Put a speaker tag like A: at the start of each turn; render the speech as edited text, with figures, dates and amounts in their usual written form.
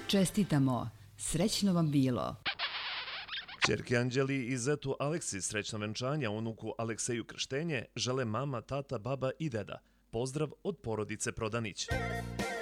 A: Čestitamo, srećno vam bilo!
B: Ćerki Anđeli i zetu Aleksi srećno venčanja, unuku Alekseju krštenje žele mama, tata, baba i deda. Pozdrav od porodice Prodanić.